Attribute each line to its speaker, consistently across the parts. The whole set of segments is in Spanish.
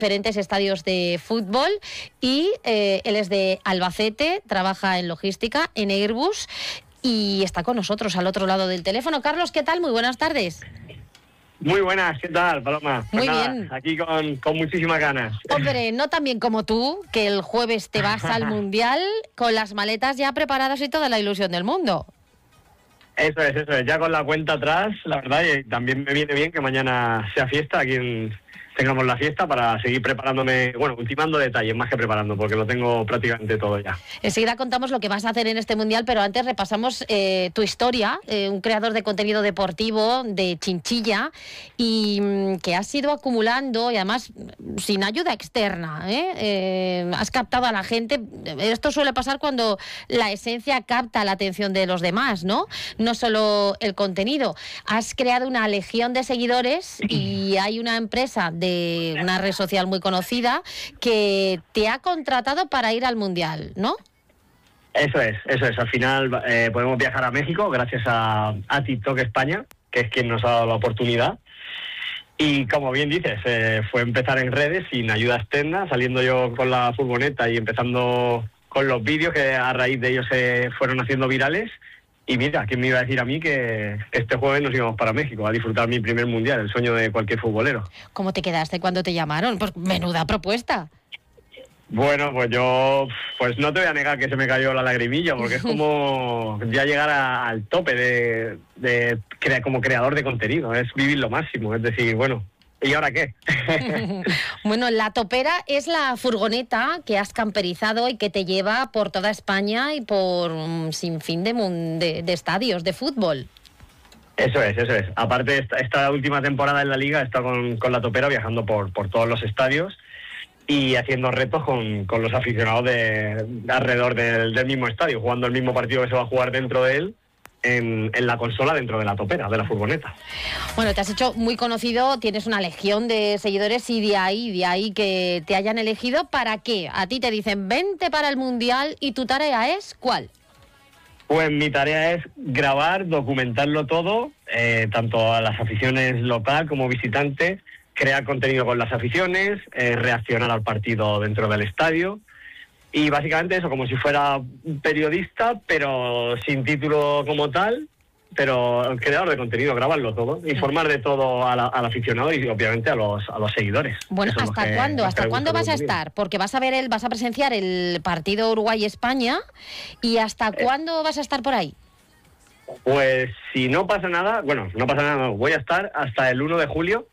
Speaker 1: diferentes estadios de fútbol y él es de Albacete, trabaja en logística, en Airbus y está con nosotros al otro lado del teléfono. Carlos, ¿qué tal? Muy buenas tardes.
Speaker 2: Muy buenas, ¿qué tal, Paloma?
Speaker 1: Muy bien.
Speaker 2: Aquí con muchísimas ganas.
Speaker 1: Hombre, no tan bien como tú, que el jueves te vas al Mundial con las maletas ya preparadas y toda la ilusión del mundo.
Speaker 2: Eso es, ya con la cuenta atrás, la verdad, y también me viene bien que mañana sea fiesta, aquí tengamos la fiesta para seguir preparándome, bueno, ultimando detalles más que preparando, porque lo tengo prácticamente todo ya.
Speaker 1: Enseguida contamos lo que vas a hacer en este Mundial, pero antes repasamos tu historia, un creador de contenido deportivo de Chinchilla y que has ido acumulando y además sin ayuda externa, has captado a la gente. Esto suele pasar cuando la esencia capta la atención de los demás, ¿no? No solo el contenido. Has creado una legión de seguidores y hay una empresa de una red social muy conocida que te ha contratado para ir al Mundial, ¿no?
Speaker 2: Eso es. Al final podemos viajar a México gracias a TikTok España, que es quien nos ha dado la oportunidad. Y como bien dices, fue empezar en redes sin ayuda externa, saliendo yo con la furgoneta y empezando con los vídeos que a raíz de ellos se fueron haciendo virales. Y mira, ¿quién me iba a decir a mí que este jueves nos íbamos para México a disfrutar mi primer Mundial, el sueño de cualquier futbolero?
Speaker 1: ¿Cómo te quedaste cuando te llamaron? Pues menuda propuesta.
Speaker 2: Bueno, pues yo no te voy a negar que se me cayó la lagrimilla, porque es como ya llegar al tope como creador de contenido, es vivir lo máximo, es decir, bueno, ¿y ahora qué?
Speaker 1: Bueno, la Topera es la furgoneta que has camperizado y que te lleva por toda España y por un sinfín de estadios de fútbol.
Speaker 2: Eso es. Aparte, esta última temporada en la Liga he estado con la Topera viajando por todos los estadios y haciendo retos con los aficionados de alrededor del mismo estadio, jugando el mismo partido que se va a jugar dentro de él, en la consola dentro de la Topera, de la furgoneta.
Speaker 1: Bueno, te has hecho muy conocido, tienes una legión de seguidores y de ahí que te hayan elegido. ¿Para qué? A ti te dicen, vente para el Mundial y tu tarea es, ¿cuál?
Speaker 2: Pues mi tarea es grabar, documentarlo todo, tanto a las aficiones local como visitantes, crear contenido con las aficiones, reaccionar al partido dentro del estadio. Y básicamente eso, como si fuera un periodista, pero sin título como tal, pero creador de contenido, grabarlo todo, informar de todo al aficionado y obviamente a los seguidores.
Speaker 1: Bueno, ¿hasta cuándo? ¿Hasta cuándo vas a estar? Porque vas a presenciar el partido Uruguay-España y ¿hasta cuándo vas a estar por ahí?
Speaker 2: Pues si no pasa nada, voy a estar hasta el 1 de julio,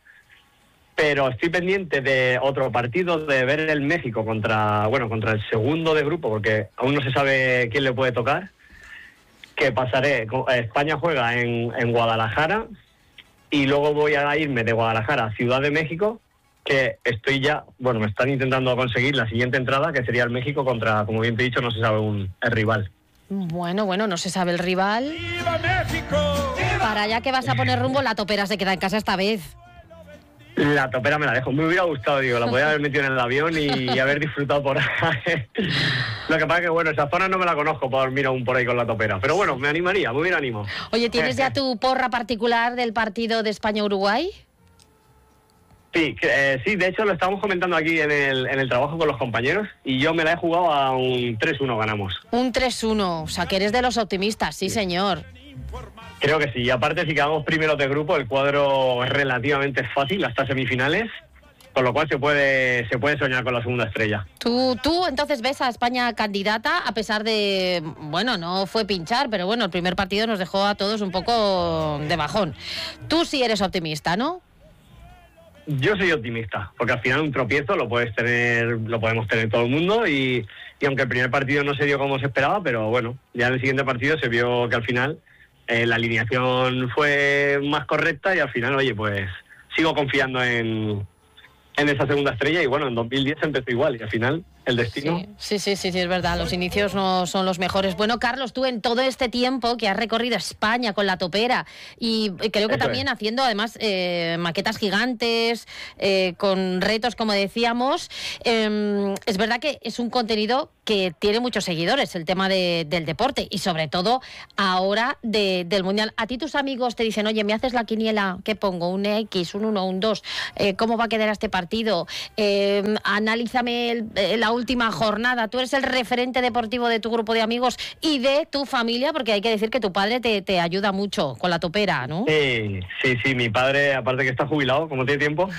Speaker 2: pero estoy pendiente de otro partido, de ver el México contra el segundo de grupo, porque aún no se sabe quién le puede tocar, que pasaré. España juega en Guadalajara y luego voy a irme de Guadalajara a Ciudad de México, que me están intentando conseguir la siguiente entrada, que sería el México contra, como bien te he dicho, no se sabe el rival.
Speaker 1: Bueno, no se sabe el rival.
Speaker 3: ¡Viva México!
Speaker 1: Para allá que vas a poner rumbo, la Topera se queda en casa esta vez.
Speaker 2: La Topera me la dejo. Me hubiera gustado, la podía haber metido en el avión y haber disfrutado por ahí. Lo que pasa es que, esa zona no me la conozco para dormir aún por ahí con la Topera. Pero bueno, me hubiera animado.
Speaker 1: Oye, ¿tienes ya tu porra particular del partido de España-Uruguay?
Speaker 2: Sí, de hecho lo estábamos comentando aquí en el trabajo con los compañeros y yo me la he jugado a un 3-1 ganamos.
Speaker 1: Un 3-1, o sea que eres de los optimistas, sí señor.
Speaker 2: Creo que sí, y aparte si quedamos primeros de grupo, el cuadro es relativamente fácil hasta semifinales, con lo cual se puede soñar con la segunda estrella.
Speaker 1: Tú entonces ves a España candidata, a pesar de, no fue pinchar, pero el primer partido nos dejó a todos un poco de bajón. Tú sí eres optimista, ¿no?
Speaker 2: Yo soy optimista, porque al final un tropiezo lo podemos tener todo el mundo y aunque el primer partido no se dio como se esperaba, pero ya en el siguiente partido se vio que al final la alineación fue más correcta y al final, pues sigo confiando en esa segunda estrella y en 2010 empezó igual y al final el destino.
Speaker 1: Sí, es verdad, los inicios no son los mejores. Bueno, Carlos, tú en todo este tiempo que has recorrido España con la topera y creo que
Speaker 2: Eso
Speaker 1: también
Speaker 2: es.
Speaker 1: haciendo además maquetas gigantes, con retos, como decíamos, es verdad que es un contenido que tiene muchos seguidores, el tema del deporte y sobre todo ahora del Mundial. A ti tus amigos te dicen, oye, ¿me haces la quiniela? ¿Qué pongo? ¿Un X, un 1, un 2? ¿Cómo va a quedar este partido? Analízame la última jornada. Tú eres el referente deportivo de tu grupo de amigos y de tu familia, porque hay que decir que tu padre te ayuda mucho con la topera, ¿no?
Speaker 2: Sí, mi padre, aparte que está jubilado, como tiene tiempo,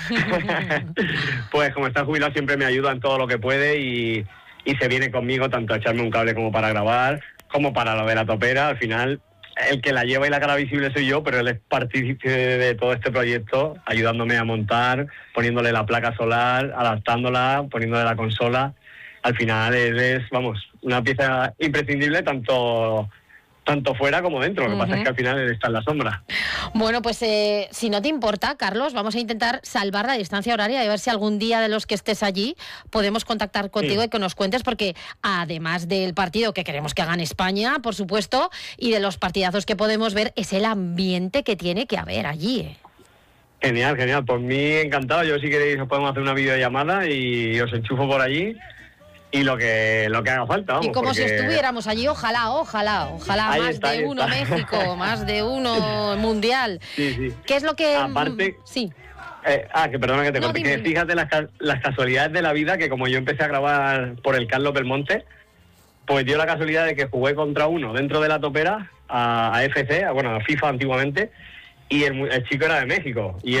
Speaker 2: pues como está jubilado siempre me ayuda en todo lo que puede y se viene conmigo tanto a echarme un cable como para grabar, como para lo de la topera. Al final, el que la lleva y la cara visible soy yo, pero él es partícipe de todo este proyecto, ayudándome a montar, poniéndole la placa solar, adaptándola, poniéndole la consola. Al final es una pieza imprescindible tanto fuera como dentro. Lo que pasa es que al final él está en la sombra.
Speaker 1: Bueno, pues si no te importa, Carlos, vamos a intentar salvar la distancia horaria y a ver si algún día de los que estés allí podemos contactar contigo y que nos cuentes, porque además del partido que queremos que haga España, por supuesto, y de los partidazos que podemos ver, es el ambiente que tiene que haber allí.
Speaker 2: Genial. Por mí encantado. Yo, si queréis, os podemos hacer una videollamada y os enchufo por allí. Y lo que haga falta, vamos.
Speaker 1: Y como si estuviéramos allí, ojalá,
Speaker 2: Ahí
Speaker 1: más
Speaker 2: está,
Speaker 1: de uno
Speaker 2: está.
Speaker 1: México, más de uno Mundial.
Speaker 2: Sí.
Speaker 1: ¿Qué es lo que...?
Speaker 2: Aparte...
Speaker 1: Sí.
Speaker 2: que perdona que te corte,
Speaker 1: dime.
Speaker 2: que fíjate las casualidades de la vida, que como yo empecé a grabar por el Carlos Belmonte, pues dio la casualidad de que jugué contra uno dentro de la topera, a FC, a FIFA antiguamente, y el chico era de México. Y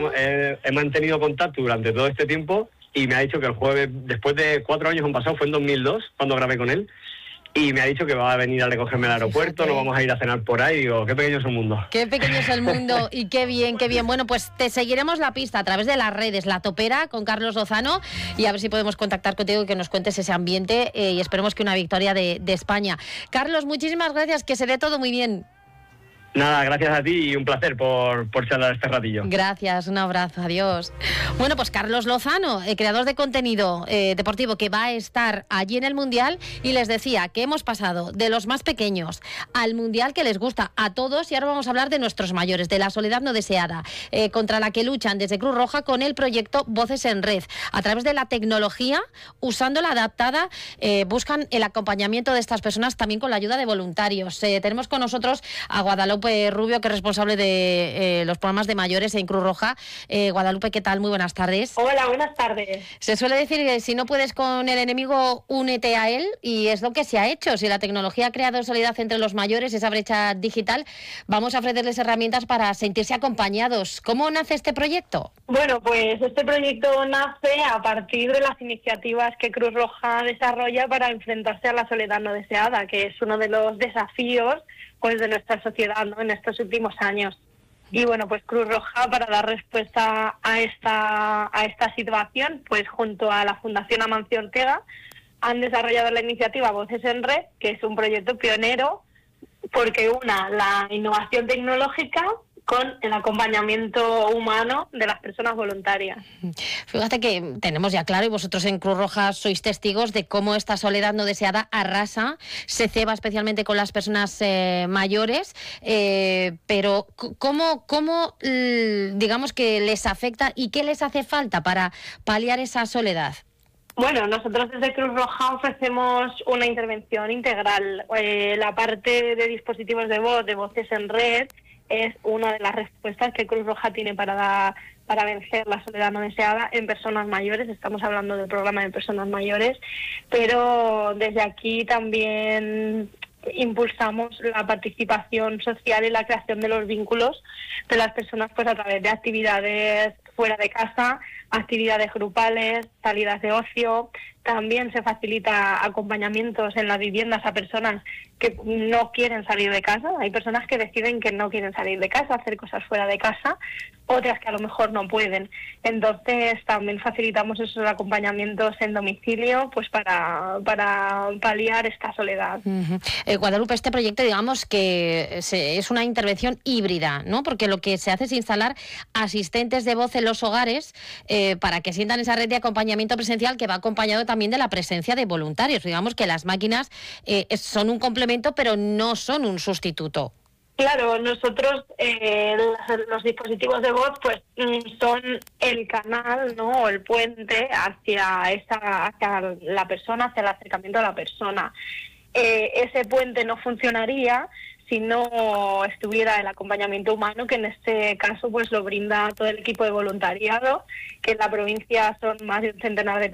Speaker 2: he mantenido contacto durante todo este tiempo. Y me ha dicho que el jueves, después de 4 años han pasado, fue en 2002 cuando grabé con él, y me ha dicho que va a venir a recogerme al aeropuerto. Fíjate. Nos vamos a ir a cenar por ahí. Digo, qué pequeño es el mundo.
Speaker 1: Qué pequeño es el mundo y qué bien. Bueno, pues te seguiremos la pista a través de las redes, La Topera con Carlos Lozano, y a ver si podemos contactar contigo y que nos cuentes ese ambiente, y esperemos que una victoria de España. Carlos, muchísimas gracias, que se dé todo muy bien.
Speaker 2: Nada, gracias a ti y un placer por charlar este ratillo.
Speaker 1: Gracias, un abrazo, adiós. Bueno, pues Carlos Lozano, creador de contenido deportivo, que va a estar allí en el Mundial, y les decía que hemos pasado de los más pequeños al Mundial, que les gusta a todos, y ahora vamos a hablar de nuestros mayores, de la soledad no deseada, contra la que luchan desde Cruz Roja con el proyecto Voces en Red. A través de la tecnología, usándola adaptada, buscan el acompañamiento de estas personas también con la ayuda de voluntarios. Tenemos con nosotros a Guadalupe Rubio, que es responsable de los programas de mayores en Cruz Roja. Guadalupe, ¿qué tal? Muy buenas tardes.
Speaker 3: Hola, buenas tardes.
Speaker 1: Se suele decir que si no puedes con el enemigo, únete a él, y es lo que se ha hecho. Si la tecnología ha creado solidaridad entre los mayores, esa brecha digital, vamos a ofrecerles herramientas para sentirse acompañados. ¿Cómo nace este proyecto?
Speaker 3: Bueno, pues este proyecto nace a partir de las iniciativas que Cruz Roja desarrolla para enfrentarse a la soledad no deseada, que es uno de los desafíos pues de nuestra sociedad, ¿no?, en estos últimos años. Y bueno, pues Cruz Roja, para dar respuesta a esta situación, pues junto a la Fundación Amancio Ortega, han desarrollado la iniciativa Voces en Red, que es un proyecto pionero porque una la innovación tecnológica con el acompañamiento humano de las personas voluntarias.
Speaker 1: Fíjate que tenemos ya claro, y vosotros en Cruz Roja sois testigos de cómo esta soledad no deseada arrasa, se ceba especialmente con las personas mayores, pero ¿cómo digamos que les afecta y qué les hace falta para paliar esa soledad?
Speaker 3: Bueno, nosotros desde Cruz Roja ofrecemos una intervención integral. La parte de dispositivos de voz, de Voces en Red, es una de las respuestas que Cruz Roja tiene para vencer la soledad no deseada en personas mayores. Estamos hablando del programa de personas mayores, pero desde aquí también impulsamos la participación social y la creación de los vínculos de las personas, pues a través de actividades fuera de casa, actividades grupales, salidas de ocio. También se facilita acompañamientos en las viviendas a personas que no quieren salir de casa. Hay personas que deciden que no quieren salir de casa, hacer cosas fuera de casa, otras que a lo mejor no pueden. Entonces también facilitamos esos acompañamientos en domicilio, pues para paliar esta soledad.
Speaker 1: Guadalupe, este proyecto, digamos que es una intervención híbrida, ¿no? Porque lo que se hace es instalar asistentes de voz en los hogares, para que sientan esa red de acompañamiento presencial que va acompañado también de la presencia de voluntarios. Digamos que las máquinas son un complemento, pero no son un sustituto.
Speaker 3: Claro, nosotros los dispositivos de voz pues son el canal, ¿no? O el puente hacia la persona, hacia el acercamiento a la persona. Ese puente no funcionaría si no estuviera el acompañamiento humano, que en este caso pues lo brinda todo el equipo de voluntariado, que en la provincia son más de un centenar de